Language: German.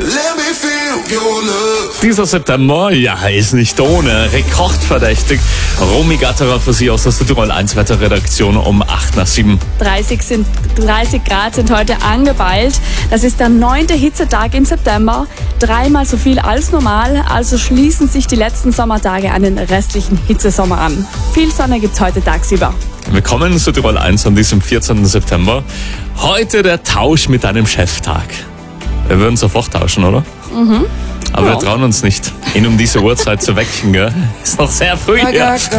Dieser September, ja, ist nicht ohne. Rekordverdächtig. Romy Gatterer für Sie aus der Südtirol 1 Wetterredaktion um 8:07. 30 Grad sind heute angepeilt. Das ist der 9. Hitzetag im September. 3-mal so viel als normal. Also schließen sich die letzten Sommertage an den restlichen Hitzesommer an. Viel Sonne gibt's heute tagsüber. Willkommen in Südtirol 1 an diesem 14. September. Heute der Tausch mit einem Cheftag. Wir würden sofort tauschen, oder? Aber wir trauen uns nicht, ihn um diese Uhrzeit zu wecken, gell? Ist noch sehr früh. Ja.